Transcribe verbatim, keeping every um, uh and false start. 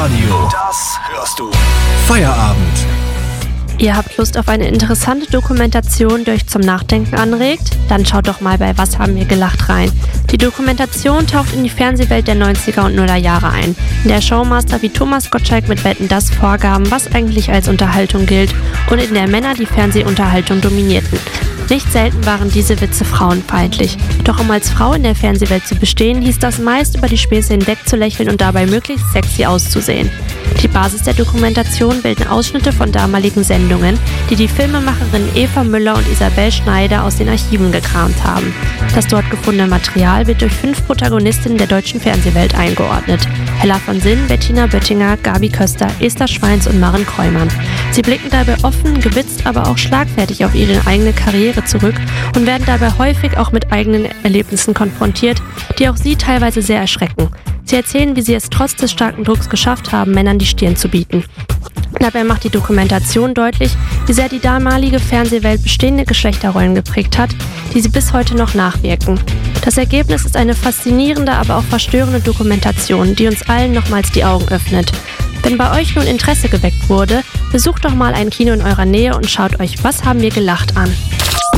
Radio. Das hörst du. Feierabend. Ihr habt Lust auf eine interessante Dokumentation, die euch zum Nachdenken anregt? Dann schaut doch mal bei Was haben wir gelacht rein. Die Dokumentation taucht in die Fernsehwelt der neunziger und nuller Jahre ein, in der Showmaster wie Thomas Gottschalk mit Wetten, dass vorgaben, was eigentlich als Unterhaltung gilt und in der Männer die Fernsehunterhaltung dominierten. Nicht selten waren diese Witze frauenfeindlich. Doch um als Frau in der Fernsehwelt zu bestehen, hieß das meist über die Späße hinweg zu lächeln und dabei möglichst sexy auszusehen. Die Basis der Dokumentation bilden Ausschnitte von damaligen Sendungen, die die Filmemacherinnen Eva Müller und Isabel Schneider aus den Archiven gekramt haben. Das dort gefundene Material wird durch fünf Protagonistinnen der deutschen Fernsehwelt eingeordnet. Hella von Sinn, Bettina Böttinger, Gabi Köster, Esther Schweins und Maren Kreumann. Sie blicken dabei offen, gewitzt, aber auch schlagfertig auf ihre eigene Karriere zurück und werden dabei häufig auch mit eigenen Erlebnissen konfrontiert, die auch sie teilweise sehr erschrecken. Sie erzählen, wie sie es trotz des starken Drucks geschafft haben, Männern die Stirn zu bieten. Dabei macht die Dokumentation deutlich, wie sehr die damalige Fernsehwelt bestehende Geschlechterrollen geprägt hat, die sie bis heute noch nachwirken. Das Ergebnis ist eine faszinierende, aber auch verstörende Dokumentation, die uns allen nochmals die Augen öffnet. Wenn bei euch nun Interesse geweckt wurde, besucht doch mal ein Kino in eurer Nähe und schaut euch Was haben wir gelacht an.